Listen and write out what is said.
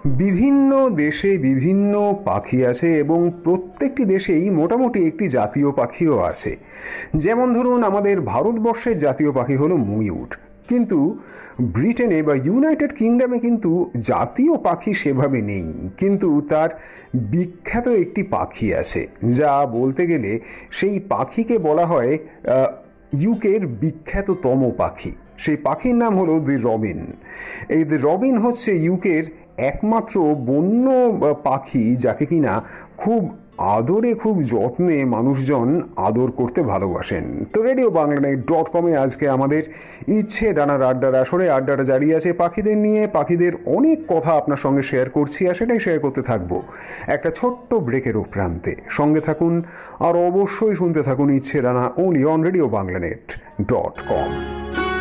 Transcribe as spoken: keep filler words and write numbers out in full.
বিভিন্ন দেশে বিভিন্ন পাখি আছে এবং প্রত্যেকটি দেশেই মোটামুটি একটি জাতীয় পাখিও আছে। যেমন ধরুন, আমাদের ভারতবর্ষের জাতীয় পাখি হলো ময়ূর, কিন্তু ব্রিটেনে বা ইউনাইটেড কিংডমে কিন্তু জাতীয় পাখি সেভাবে নেই। কিন্তু তার বিখ্যাত একটি পাখি আছে, যা বলতে গেলে সেই পাখিকে বলা হয় ইউকের বিখ্যাততম পাখি। সেই পাখির নাম হলো দি রবিন। এই দি রবিন হচ্ছে ইউকের একমাত্র বন্য পাখি যাকে কিনা খুব আদরে খুব যত্নে মানুষজন আদর করতে ভালোবাসেন। তো রেডিও বাংলানেট ডট কমে আজকে আমাদের ইচ্ছে ডানার আড্ডার আসরে আড্ডাটা জারি আছে পাখিদের নিয়ে। পাখিদের অনেক কথা আপনার সঙ্গে শেয়ার করছি, আর সেটাই শেয়ার করতে থাকবো একটা ছোট্ট ব্রেকের প্রান্তে। সঙ্গে থাকুন আর অবশ্যই শুনতে থাকুন ইচ্ছে ডানা, only on radio বাংলানেট dot com.